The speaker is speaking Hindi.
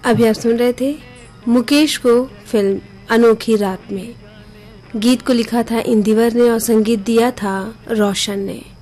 अभी आप सुन रहे थे मुकेश को फिल्म अनोखी रात में। गीत को लिखा था इंदिवर ने और संगीत दिया था रोशन ने।